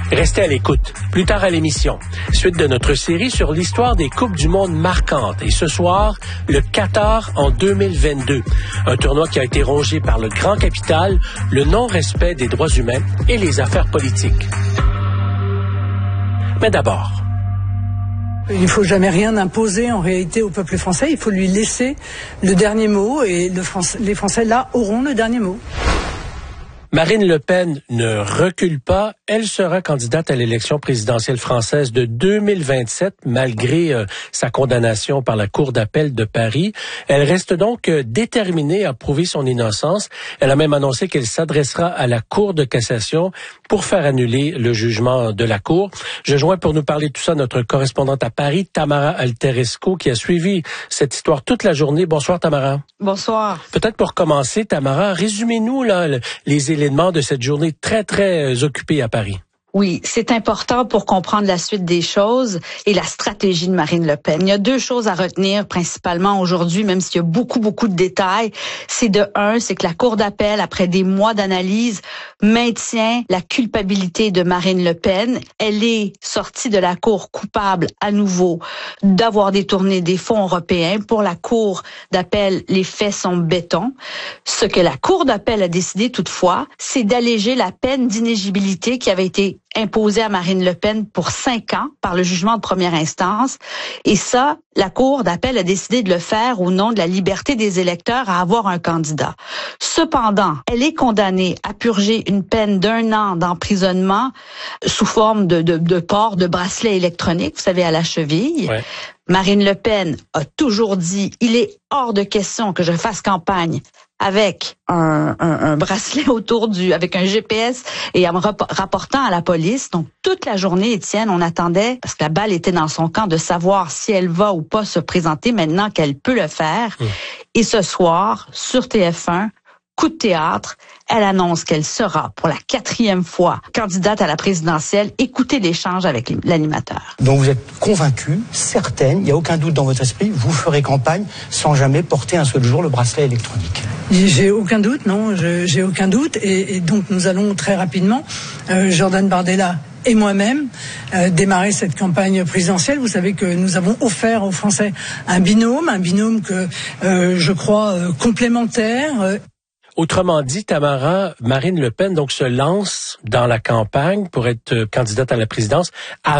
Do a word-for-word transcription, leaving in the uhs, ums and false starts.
Restez à l'écoute. Plus tard à l'émission, suite de notre série sur l'histoire des Coupes du monde marquantes. Et ce soir, le Qatar en deux mille vingt-deux. Un tournoi qui a été rongé par le grand capital, le non-respect des droits humains et les affaires politiques. Mais d'abord... Il ne faut jamais rien imposer en réalité au peuple français. Il faut lui laisser le dernier mot et le Français, les Français là auront le dernier mot. Marine Le Pen ne recule pas. Elle sera candidate à l'élection présidentielle française de deux mille vingt-sept, malgré euh, sa condamnation par la Cour d'appel de Paris. Elle reste donc euh, déterminée à prouver son innocence. Elle a même annoncé qu'elle s'adressera à la Cour de cassation pour faire annuler le jugement de la Cour. Je joins pour nous parler de tout ça notre correspondante à Paris, Tamara Alteresco, qui a suivi cette histoire toute la journée. Bonsoir, Tamara. Bonsoir. Peut-être pour commencer, Tamara, résumez-nous là les éléments de cette journée très, très occupée à Paris. Oui, c'est important pour comprendre la suite des choses et la stratégie de Marine Le Pen. Il y a deux choses à retenir principalement aujourd'hui, même s'il y a beaucoup, beaucoup de détails. C'est de un, c'est que la Cour d'appel, après des mois d'analyse, maintient la culpabilité de Marine Le Pen. Elle est sortie de la Cour coupable à nouveau d'avoir détourné des fonds européens. Pour la Cour d'appel, les faits sont béton. Ce que la Cour d'appel a décidé toutefois, c'est d'alléger la peine d'inéligibilité qui avait été imposé à Marine Le Pen pour cinq ans par le jugement de première instance. Et ça, la Cour d'appel a décidé de le faire au nom de la liberté des électeurs à avoir un candidat. Cependant, elle est condamnée à purger une peine d'un an d'emprisonnement sous forme de, de, de port de bracelet électronique, vous savez, à la cheville. Ouais. Marine Le Pen a toujours dit, il est hors de question que je fasse campagne avec un, un, un bracelet autour du, avec un G P S et en me rapportant à la police. Donc, toute la journée, Étienne, on attendait, parce que la balle était dans son camp, de savoir si elle va ou pas se présenter maintenant qu'elle peut le faire. Mmh. Et ce soir, sur T F un, coup de théâtre, elle annonce qu'elle sera pour la quatrième fois candidate à la présidentielle. Écoutez l'échange avec l'animateur. Donc vous êtes convaincue, certaine, il n'y a aucun doute dans votre esprit, vous ferez campagne sans jamais porter un seul jour le bracelet électronique. J'ai aucun doute, non, je, j'ai aucun doute. Et, et donc nous allons très rapidement, euh, Jordan Bardella et moi-même, euh, démarrer cette campagne présidentielle. Vous savez que nous avons offert aux Français un binôme, un binôme que euh, je crois euh, complémentaire. Euh, Autrement dit, Tamara, Marine Le Pen donc se lance dans la campagne pour être candidate à la présidence